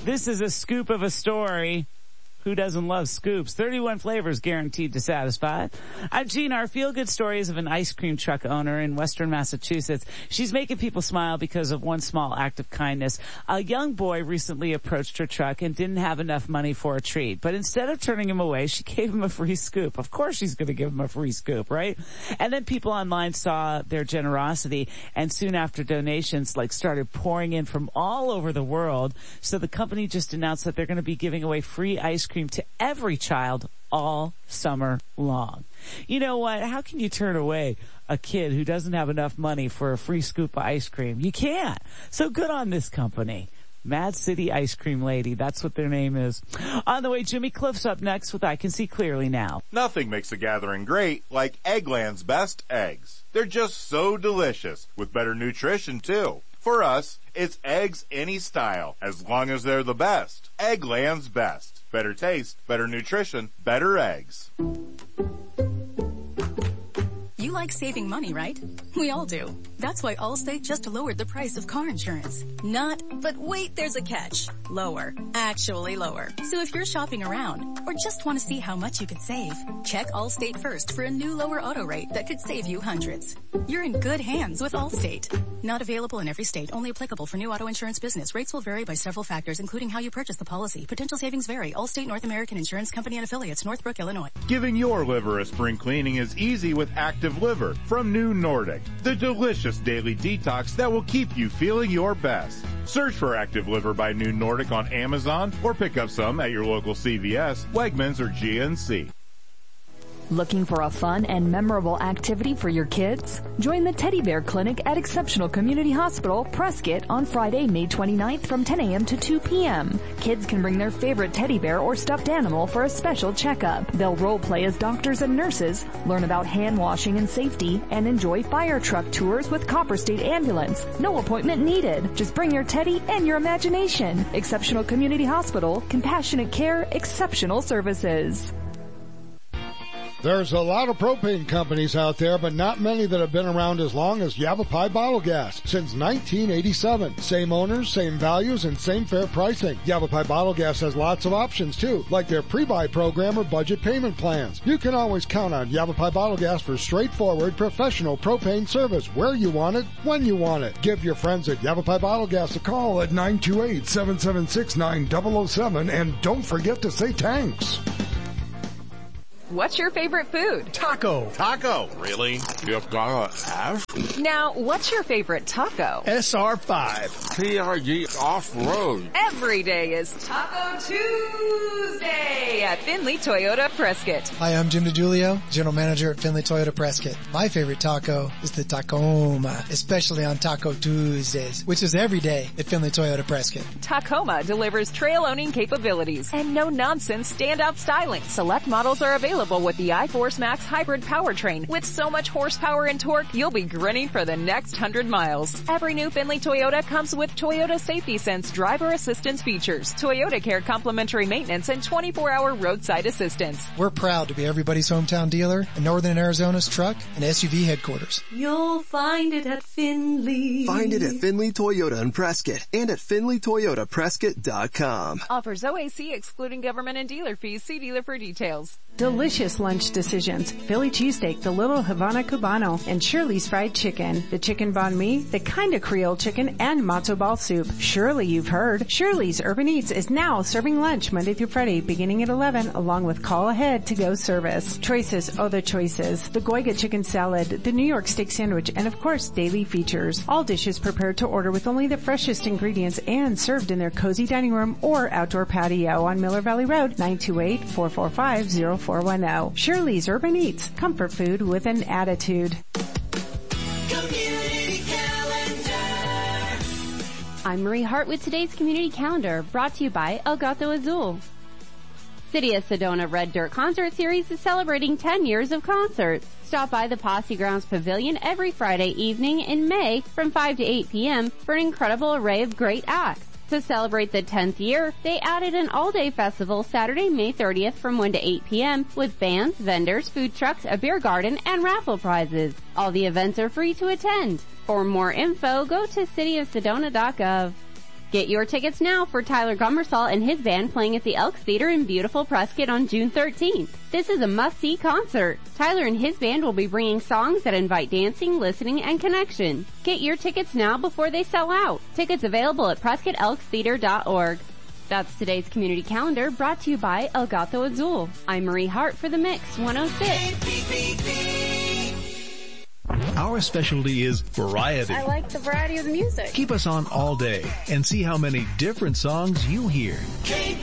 This is a scoop of a story. Who doesn't love scoops? 31 flavors guaranteed to satisfy. I'm Jean. Our feel-good story is of an ice cream truck owner in Western Massachusetts. She's making people smile because of one small act of kindness. A young boy recently approached her truck and didn't have enough money for a treat. But instead of turning him away, she gave him a free scoop. Of course she's going to give him a free scoop, right? And then people online saw their generosity, and soon after donations started pouring in from all over the world. So the company just announced that they're going to be giving away free ice cream to every child all summer long. You know what? How can you turn away a kid who doesn't have enough money for a free scoop of ice cream? You can't. So good on this company. Mad City Ice Cream Lady. That's what their name is. On the way, Jimmy Cliff's up next with I Can See Clearly Now. Nothing makes a gathering great like Eggland's best eggs. They're just so delicious, with better nutrition too. For us, it's eggs any style, as long as they're the best. Eggland's best. Better taste, better nutrition, better eggs. You like saving money, right? We all do. That's why Allstate just lowered the price of car insurance. But wait, there's a catch. Lower. Actually lower. So if you're shopping around or just want to see how much you could save, check Allstate first for a new lower auto rate that could save you hundreds. You're in good hands with Allstate. Not available in every state. Only applicable for new auto insurance business. Rates will vary by several factors, including how you purchase the policy. Potential savings vary. Allstate North American Insurance Company and Affiliates, Northbrook, Illinois. Giving your liver a spring cleaning is easy with Active Liver from New Nordic, the delicious daily detox that will keep you feeling your best. Search for Active Liver by New Nordic on Amazon or pick up some at your local CVS, Wegmans, or GNC. Looking for a fun and memorable activity for your kids? Join the Teddy Bear Clinic at Exceptional Community Hospital, Prescott, on Friday, May 29th from 10 a.m. to 2 p.m. Kids can bring their favorite teddy bear or stuffed animal for a special checkup. They'll role play as doctors and nurses, learn about hand washing and safety, and enjoy fire truck tours with Copper State Ambulance. No appointment needed. Just bring your teddy and your imagination. Exceptional Community Hospital, compassionate care, exceptional services. There's a lot of propane companies out there, but not many that have been around as long as Yavapai Bottle Gas. Since 1987. Same owners, same values, and same fair pricing. Yavapai Bottle Gas has lots of options too, like their pre-buy program or budget payment plans. You can always count on Yavapai Bottle Gas for straightforward, professional propane service where you want it, when you want it. Give your friends at Yavapai Bottle Gas a call at 928-776-9007, and don't forget to say thanks. What's your favorite food? Taco. Taco. Really? You've got to ask? Now, what's your favorite taco? SR5. TRG Off-Road. Every day is Taco Tuesday at Findlay Toyota Prescott. Hi, I'm Jim DiGiulio, General Manager at Findlay Toyota Prescott. My favorite taco is the Tacoma, especially on Taco Tuesdays, which is every day at Findlay Toyota Prescott. Tacoma delivers trail-owning capabilities and no-nonsense standout styling. Select models are available with the iForce Max hybrid powertrain. With so much horsepower and torque, you'll be grinning for the next 100 miles. Every new Findlay Toyota comes with Toyota Safety Sense driver assistance features, Toyota Care complimentary maintenance, and 24-hour roadside assistance. We're proud to be everybody's hometown dealer and Northern Arizona's truck and SUV headquarters. You'll find it at Findlay. Find it at Findlay Toyota in Prescott and at FindlayToyotaPrescott.com. Offers OAC excluding government and dealer fees. See dealer for details. Delicious lunch decisions. Philly cheesesteak, the Little Havana Cubano, and Shirley's Fried Chicken. The chicken banh mi, the kind of Creole chicken, and matzo ball soup. Surely you've heard. Shirley's Urban Eats is now serving lunch Monday through Friday beginning at 11 along with call ahead to go service. Choices, other choices. The Goiga chicken salad, the New York steak sandwich, and of course daily features. All dishes prepared to order with only the freshest ingredients and served in their cozy dining room or outdoor patio on Miller Valley Road, 928-445-0410. Shirley's Urban Eats, comfort food with an attitude. Community Calendar. I'm Marie Hart with today's Community Calendar, brought to you by El Gato Azul. City of Sedona Red Dirt Concert Series is celebrating 10 years of concerts. Stop by the Posse Grounds Pavilion every Friday evening in May from 5 to 8 p.m. for an incredible array of great acts. To celebrate the 10th year, they added an all-day festival Saturday, May 30th from 1 to 8 p.m. with bands, vendors, food trucks, a beer garden, and raffle prizes. All the events are free to attend. For more info, go to cityofsedona.gov. Get your tickets now for Tyler Gummersall and his band playing at the Elks Theater in beautiful Prescott on June 13th. This is a must-see concert. Tyler and his band will be bringing songs that invite dancing, listening, and connection. Get your tickets now before they sell out. Tickets available at PrescottElksTheater.org. That's today's community calendar, brought to you by El Gato Azul. I'm Marie Hart for The Mix 106. Our specialty is variety. I like the variety of the music. Keep us on all day and see how many different songs you hear. KPPB.